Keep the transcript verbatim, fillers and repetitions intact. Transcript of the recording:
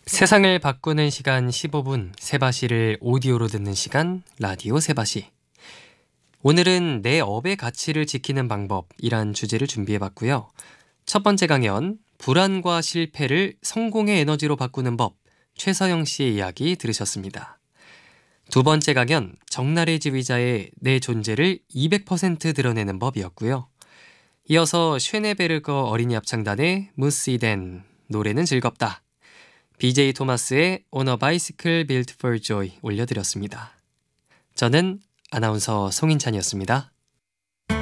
세상을 바꾸는 시간 십오 분, 세바시를 오디오로 듣는 시간, 라디오 세바시. 오늘은 내 업의 가치를 지키는 방법이란 주제를 준비해봤고요. 첫 번째 강연, 불안과 실패를 성공의 에너지로 바꾸는 법, 최서영 씨의 이야기 들으셨습니다. 두 번째 강연, 정나래 지휘자의 내 존재를 이백 퍼센트 드러내는 법이었고요. 이어서 쉐네베르거 어린이 합창단의 무시덴, 노래는 즐겁다. 비제이 토마스의 On a Bicycle Built for Joy 올려드렸습니다. 저는 아나운서 송인찬이었습니다.